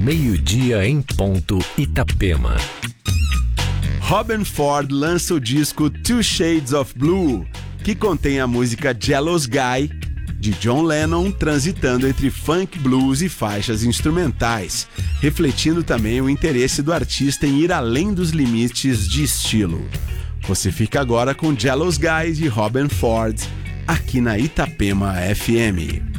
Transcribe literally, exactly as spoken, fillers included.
meio-dia em ponto, Itapema. Robben Ford lança o disco Two Shades of Blue, que contém a música Jealous Guy, de John Lennon, transitando entre funk, blues e faixas instrumentais, refletindo também o interesse do artista em ir além dos limites de estilo. Você fica agora com Jealous Guy, de Robben Ford, aqui na Itapema F M.